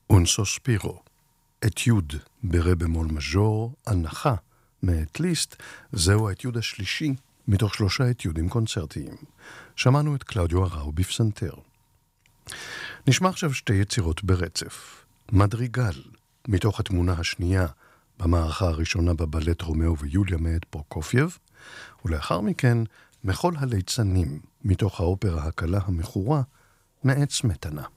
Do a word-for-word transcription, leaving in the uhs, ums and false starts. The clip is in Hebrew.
Un sospiro, אתיוד ברה במול מז'ור, הנחה מאת ליסט, זהו האתיוד השלישי מתוך שלושה אתיודים קונצרטיים. שמענו את קלאודיו אראו בפסנתר. נשמע עכשיו שתי יצירות ברצף. מדריגל, מתוך התמונה השנייה במערכה הראשונה בבלט רומאו ויוליה מאת פרוקופייב, ולאחר מכן מחול הליצנים מתוך האופרה הקלה המכורה מאת סמטנה.